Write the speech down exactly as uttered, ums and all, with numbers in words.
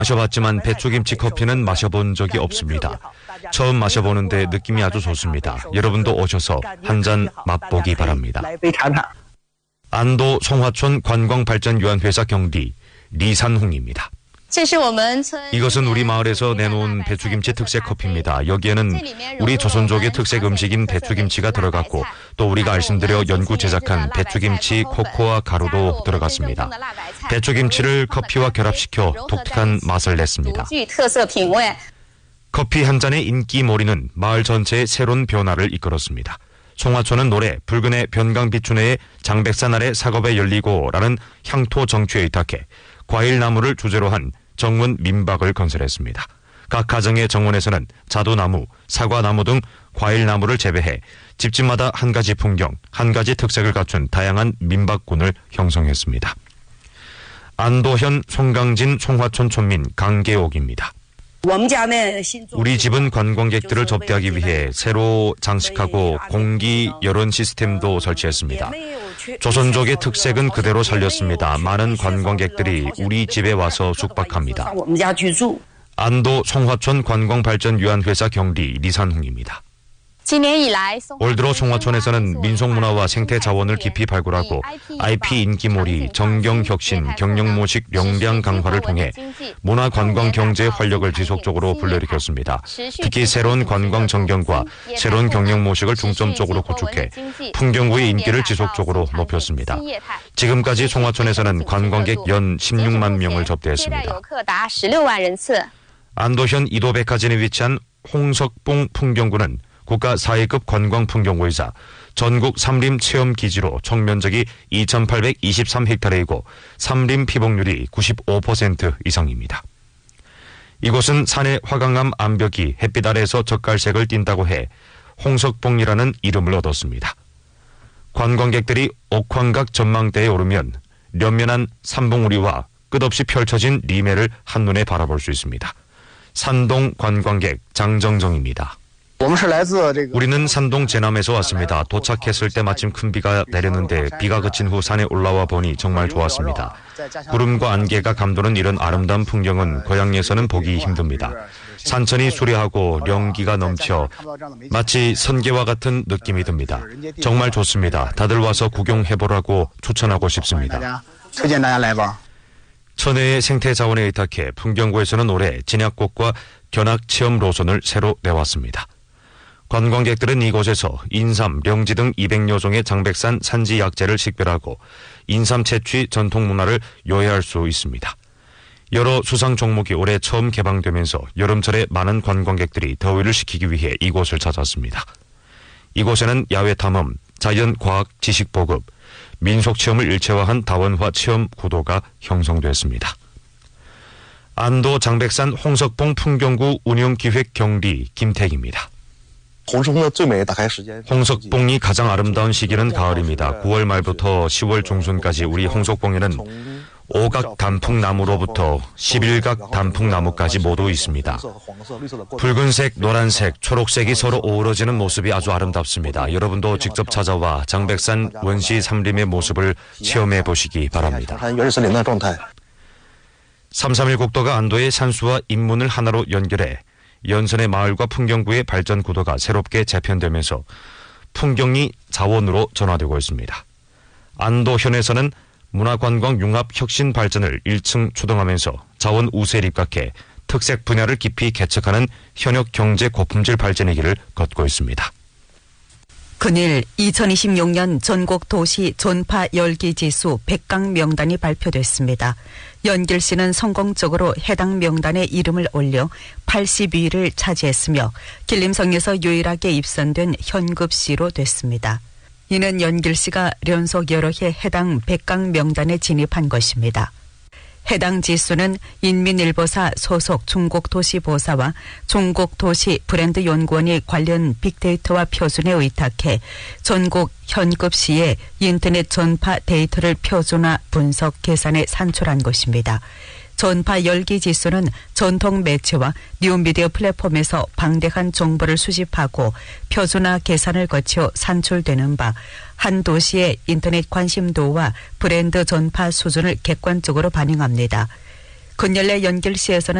마셔봤지만 배추김치 커피는 마셔본 적이 없습니다. 처음 마셔보는데 느낌이 아주 좋습니다. 여러분도 오셔서 한 잔 맛보기 바랍니다. 안도 송화촌 관광발전유한회사 경리 리산홍입니다. 이것은 우리 마을에서 내놓은 배추김치 특색 커피입니다. 여기에는 우리 조선족의 특색 음식인 배추김치가 들어갔고 또 우리가 알심들여 연구 제작한 배추김치 코코아 가루도 들어갔습니다. 배추김치를 커피와 결합시켜 독특한 맛을 냈습니다. 커피 한 잔의 인기몰이는 마을 전체의 새로운 변화를 이끌었습니다. 송화촌은 올해 붉은의 변강비춘회의 장백산 아래 사겁에 열리고라는 향토 정취에 의탁해 과일나무를 주제로 한 정문 민박을 건설했습니다. 각 가정의 정원에서는 자두나무, 사과나무 등 과일나무를 재배해 집집마다 한 가지 풍경, 한 가지 특색을 갖춘 다양한 민박군을 형성했습니다. 안도현, 송강진, 송화촌 촌민 강계옥입니다. 우리 집은 관광객들을 접대하기 위해 새로 장식하고 공기 열원 시스템도 설치했습니다. 조선족의 특색은 그대로 살렸습니다. 많은 관광객들이 우리 집에 와서 숙박합니다. 안도 송화촌 관광발전유한회사 경리 리산홍입니다. 올 들어 송화촌에서는 민속문화와 생태자원을 깊이 발굴하고 아이피 인기몰이, 정경혁신, 경영모식 역량 강화를 통해 문화관광경제의 활력을 지속적으로 불러일으켰습니다. 특히 새로운 관광 전경과 새로운 경영모식을 중점적으로 구축해 풍경구의 인기를 지속적으로 높였습니다. 지금까지 송화촌에서는 관광객 연 십육만 명을 접대했습니다. 안도현 이도백화진에 위치한 홍석봉 풍경구는 국가 사 위급 관광풍경구이자 전국 삼림 체험기지로 총면적이 이천팔백이십삼 헥타르이고 삼림 피복률이 구십오 퍼센트 이상입니다. 이곳은 산의 화강암 암벽이 햇빛 아래에서 젓갈색을 띈다고 해 홍석봉이라는 이름을 얻었습니다. 관광객들이 옥황각 전망대에 오르면 연면한 산봉우리와 끝없이 펼쳐진 리메를 한눈에 바라볼 수 있습니다. 산동 관광객 장정정입니다. 우리는 산동 제남에서 왔습니다. 도착했을 때 마침 큰 비가 내렸는데 비가 그친 후 산에 올라와 보니 정말 좋았습니다. 구름과 안개가 감도는 이런 아름다운 풍경은 고향에서는 보기 힘듭니다. 산천이 수려하고 명기가 넘쳐 마치 선계와 같은 느낌이 듭니다. 정말 좋습니다. 다들 와서 구경해보라고 추천하고 싶습니다. 천혜의 생태자원에 의탁해 풍경구에서는 올해 진약꽃과 견학체험 노선을 새로 내왔습니다. 관광객들은 이곳에서 인삼, 령지 등 이백여 종의 장백산 산지 약재를 식별하고 인삼 채취 전통 문화를 요해할 수 있습니다. 여러 수상 종목이 올해 처음 개방되면서 여름철에 많은 관광객들이 더위를 식히기 위해 이곳을 찾았습니다. 이곳에는 야외 탐험, 자연 과학 지식 보급, 민속 체험을 일체화한 다원화 체험 구도가 형성됐습니다. 안도 장백산 홍석봉 풍경구 운영기획 경리 김택입니다. 홍석봉이 가장 아름다운 시기는 가을입니다. 구월 말부터 시월 중순까지 우리 홍석봉에는 오각 단풍나무로부터 십일각 단풍나무까지 모두 있습니다. 붉은색, 노란색, 초록색이 서로 어우러지는 모습이 아주 아름답습니다. 여러분도 직접 찾아와 장백산 원시 삼림의 모습을 체험해 보시기 바랍니다. 삼삼일 국도가 안도의 산수와 인문을 하나로 연결해 연선의 마을과 풍경구의 발전 구도가 새롭게 재편되면서 풍경이 자원으로 전환되고 있습니다. 안도현에서는 문화관광 융합 혁신 발전을 일 층 추동하면서 자원 우세에 입각해 특색 분야를 깊이 개척하는 현역 경제 고품질 발전의 길을 걷고 있습니다. 그일 이천이십육 년 전국 도시 존파 열기 지수 백 강 명단이 발표됐습니다. 연길시는 성공적으로 해당 명단에 이름을 올려 팔십이 위를 차지했으며 길림성에서 유일하게 입선된 현급시로 됐습니다. 이는 연길시가 연속 여러 해 해당 백 강 명단에 진입한 것입니다. 해당 지수는 인민일보사 소속 중국도시보사와 중국도시브랜드연구원이 관련 빅데이터와 표준에 의탁해 전국 현급시의 인터넷 전파 데이터를 표준화 분석 계산해 산출한 것입니다. 전파 열기 지수는 전통 매체와 뉴미디어 플랫폼에서 방대한 정보를 수집하고 표준화 계산을 거쳐 산출되는 바 한 도시의 인터넷 관심도와 브랜드 전파 수준을 객관적으로 반영합니다. 근열내 연길시에서는